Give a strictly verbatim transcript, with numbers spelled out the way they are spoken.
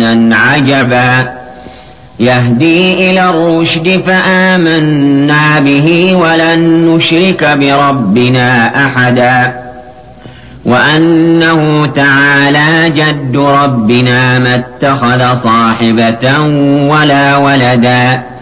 قولا عجبا يهدي إلى الرشد فآمنا به ولن نشرك بربنا أحدا وأنه تعالى جد ربنا ما اتخذ صاحبة ولا ولدا